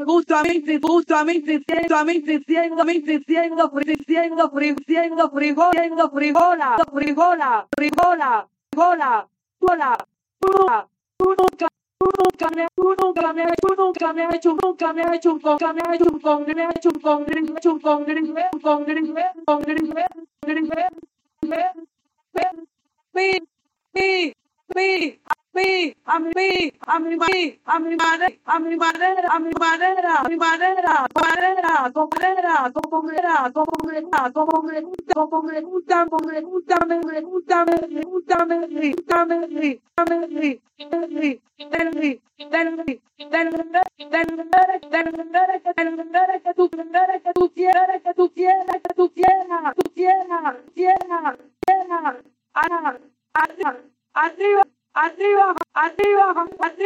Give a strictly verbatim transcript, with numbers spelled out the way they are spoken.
justamente, justamente, justamente, ciegamente, siendo, fri- siendo, fri- siendo, frijol, siendo, frijola, frijola, frijola, frijola, frijola, frijola, tú nunca, tú nunca me, tú nunca me, tú nunca me has hecho, nunca me has hecho un con, nunca me has hecho un con, me has hecho un con, me has hecho un con, me has hecho un con, me has hecho un con, me has hecho un con, me has hecho un con, me has hecho un con, me has hecho un con, me, me, me, me, a mi, me, a mi, me, a mi madre, a mi madera, a mi madera, a mi madera, madera, comadera, comadera, comadera, comadera, comadera, comadera, me, me gusta, me, me gusta, me, me gusta, me, me gusta, me, me, me, me, me, que tú quieras, que tú quieras, que tú quieras, que tú quieras, tú quieras, quieras, quieras, arriba, arriba, arriba, arriba, arriba.